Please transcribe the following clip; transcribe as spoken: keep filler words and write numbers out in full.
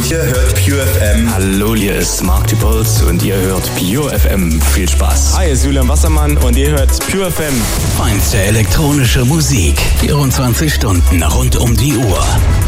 und ihr hört Pure F M. Hallo, hier ist Mark Dupuls und ihr hört Pure F M. Viel Spaß. Hi, hier ist Julian Wassermann und ihr hört Pure F M. Feinste elektronische Musik. vierundzwanzig Stunden rund um die Uhr.